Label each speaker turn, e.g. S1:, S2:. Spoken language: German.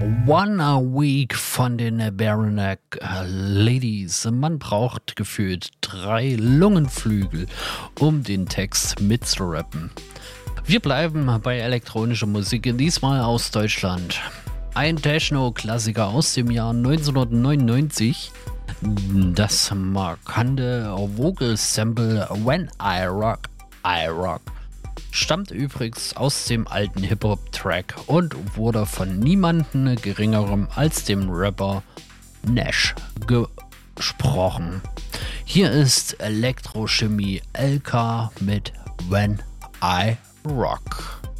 S1: One a Week von den Baronac Ladies. Man braucht gefühlt 3 Lungenflügel, um den Text mitzurappen. Wir bleiben bei elektronischer Musik, diesmal aus Deutschland. Ein Techno-Klassiker aus dem Jahr 1999. Das markante Vocal-Sample When I Rock, I Rock stammt übrigens aus dem alten Hip-Hop-Track und wurde von niemandem geringerem als dem Rapper Nash gesprochen. Hier ist Elektrochemie LK mit When I Rock.